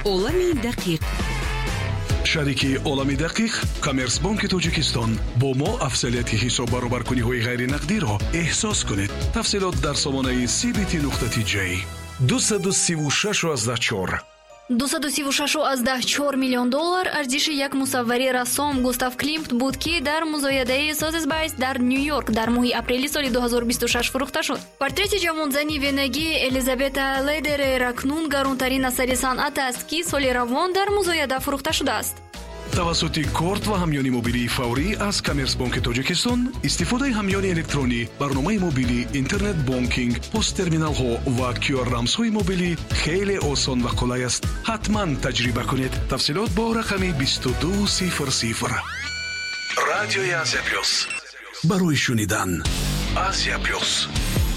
олами дақиқ. шарики олами дақиқ Коммерцбанки Тоҷикистон бо мо афзалияти ҳисоб баробаркуниҳои ғайринақдиро эҳсос кунед. тафсилот дар сомонаи cbt.j 236.4 $236.4 миллион арзиши як мусаввири рассом Густав Климт буд, ки дар музоядаи Созесбайс дар Нью-Йорк дар моҳи апрели соли 2026 фурӯхта шуд. Портрети ҷавонзани венагии Элизабета Лейдерер акнун гаронтарин асари санъат аст, ки соли равон дар музояда фурӯхта шудааст. тавассути корт ва ҳамёни мобилии фаврӣ аз Коммерцбанки Тоҷикистон, истифодаи ҳамёни электронӣ, барномаи мобилӣ, интернет бонкинг, посттерминалҳо ва QR-рамзҳои мобилӣ хеле осон ва қулай аст. ҳатман таҷриба кунед. тафсилот бо рақами 2200. радиои Азия плюс, барои шунидан. Азия плюс.